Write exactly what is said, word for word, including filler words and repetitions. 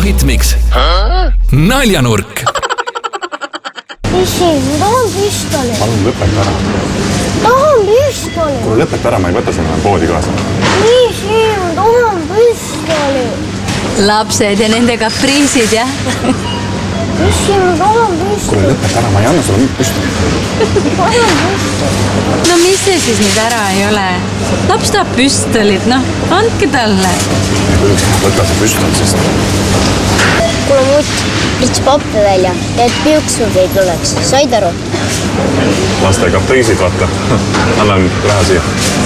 Logohitmiks Naljanurk. Isi, ma tahan püstoli. Palun lõpeta ära. Tahan püstoli. Kuule lõpeta ära, ma ei võta sinna poodi kaasa. Isi, ma tahan püstoli. Lapsed ja nende kapriisid, jah? Isi, ma tahan püstoli. Kuule lõpeta ära, ma ei anna sulle nüüd püstoli. Tahan püstoli. No mis see siis nüüd ära ei ole? Laps tahab püstolit, noh, andke talle. Võta see püstol, sest... Kuule mutt, prits pappi välja, et piuksugi ei tuleks. Said aru? Laste kapriisid, vaata. Annan raha siia.